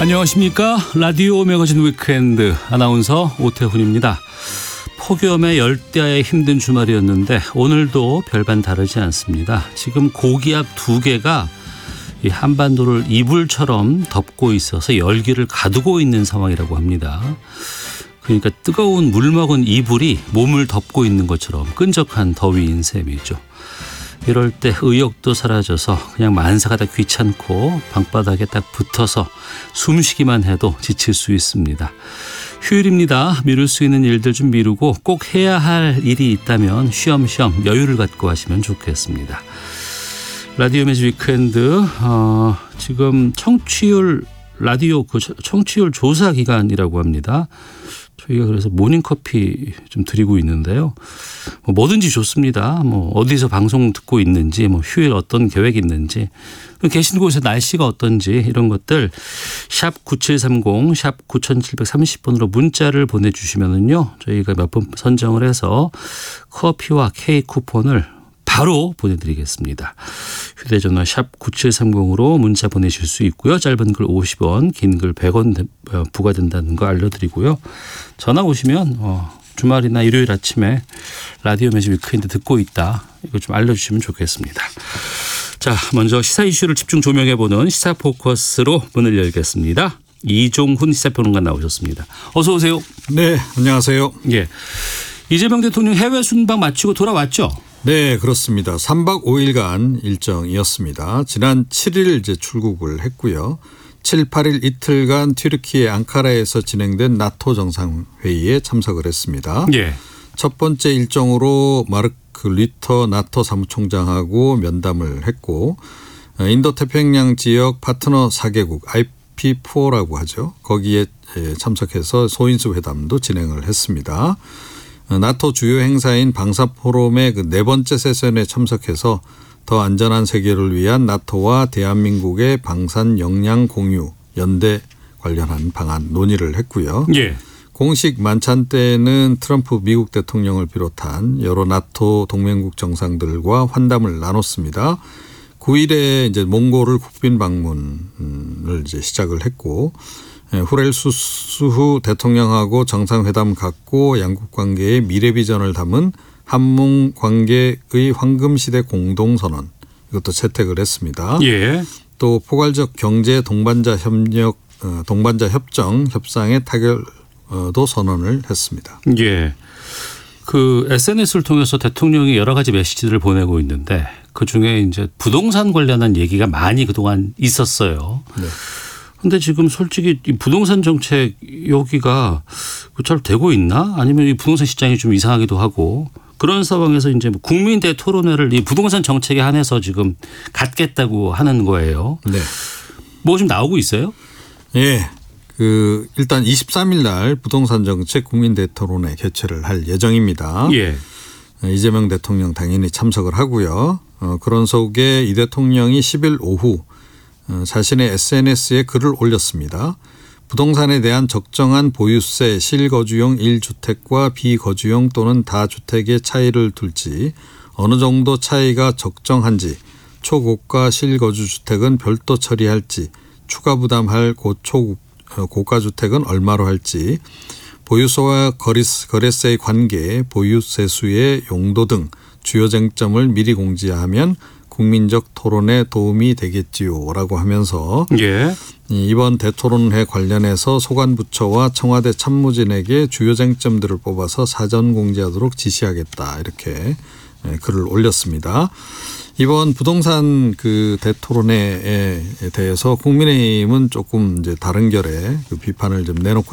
안녕하십니까. 라디오 매거진 위크엔드 아나운서 오태훈입니다. 폭염에 열대야에 힘든 주말이었는데 오늘도 별반 다르지 않습니다. 지금 고기압 2개가 이 한반도를 이불처럼 덮고 있어서 열기를 가두고 있는 상황이라고 합니다. 그러니까 뜨거운 물 먹은 이불이 몸을 덮고 있는 것처럼 끈적한 더위인 셈이죠. 이럴 때 의욕도 사라져서 그냥 만사가 다 귀찮고 방바닥에 딱 붙어서 숨쉬기만 해도 지칠 수 있습니다. 휴일입니다. 미룰 수 있는 일들 좀 미루고 꼭 해야 할 일이 있다면 쉬엄쉬엄 여유를 갖고 하시면 좋겠습니다. 라디오 매거진 위크엔드 지금 청취율 라디오 청취율 조사 기간이라고 합니다. 저희가 그래서 모닝커피 좀 드리고 있는데요. 뭐든지 좋습니다. 어디서 방송 듣고 있는지, 휴일 어떤 계획이 있는지, 계신 곳에 날씨가 어떤지 이런 것들 샵 9730, 샵 9730번으로 문자를 보내주시면은요, 저희가 몇 번 선정을 해서 커피와 케이크 쿠폰을 바로 보내드리겠습니다. 휴대전화 샵 9730으로 문자 보내실 수 있고요. 짧은 글 50원, 긴 글 100원 부과된다는 거 알려드리고요. 전화 오시면 주말이나 일요일 아침에 라디오 매거진 위크엔드 듣고 있다. 이거 좀 알려주시면 좋겠습니다. 자, 먼저 시사 이슈를 집중 조명해보는 시사 포커스로 문을 열겠습니다. 이종훈 시사평론가 나오셨습니다. 어서 오세요. 네, 안녕하세요. 예, 이재명 대통령 해외 순방 마치고 돌아왔죠? 네, 그렇습니다. 3박 5일간 일정이었습니다. 지난 7일 이제 출국을 했고요. 7, 8일 이틀간 튀르키예 앙카라에서 진행된 나토 정상회의에 참석을 했습니다. 예. 첫 번째 일정으로 마르크 류터 나토 사무총장하고 면담을 했고, 인도태평양 지역 파트너 4개국 IP4라고 하죠. 거기에 참석해서 소인수 회담도 진행을 했습니다. 나토 주요 행사인 방사포럼의 그 4번째 세션에 참석해서 더 안전한 세계를 위한 나토와 대한민국의 방산 역량 공유 연대 관련한 방안 논의를 했고요. 예. 공식 만찬 때는 트럼프 미국 대통령을 비롯한 여러 나토 동맹국 정상들과 환담을 나눴습니다. 9일에 이제 몽골을 국빈 방문을 이제 시작을 했고, 후렐 수후 대통령하고 정상회담 갖고 양국 관계의 미래 비전을 담은 한몽 관계의 황금시대 공동선언, 이것도 채택을 했습니다. 예. 또 포괄적 경제 동반자 협정 협상의 타결도 선언을 했습니다. 예. 그 SNS를 통해서 대통령이 여러 가지 메시지를 보내고 있는데 그중에 이제 부동산 관련한 얘기가 많이 그동안 있었어요. 네. 근데 지금 솔직히 이 부동산 정책 여기가 잘 되고 있나? 아니면 이 부동산 시장이 좀 이상하기도 하고 그런 상황에서 이제 국민 대토론회를 이 부동산 정책에 한해서 지금 갖겠다고 하는 거예요. 네. 뭐 좀 나오고 있어요? 예. 일단 23일 날 부동산 정책 국민 대토론회 개최를 할 예정입니다. 예. 이재명 대통령 당연히 참석을 하고요. 그런 속에 이 대통령이 10일 오후 자신의 SNS에 글을 올렸습니다. 부동산에 대한 적정한 보유세 실거주용 1주택과 비거주용 또는 다주택의 차이를 둘지 어느 정도 차이가 적정한지 초고가 실거주주택은 별도 처리할지 추가 부담할 고가주택은 얼마로 할지 보유세와 거래세의 관계 보유세수의 용도 등 주요 쟁점을 미리 공지하면 국민적 토론에 도움이 되겠지요라고 하면서 예. 이번 대토론회 관련해서 소관부처와 청와대 참모진에게 주요 쟁점들을 뽑아서 사전 공지하도록 지시하겠다 이렇게 글을 올렸습니다. 이번 부동산 대토론회에 대해서 국민의힘은 조금 이제 다른 결의 비판을 좀 내놓고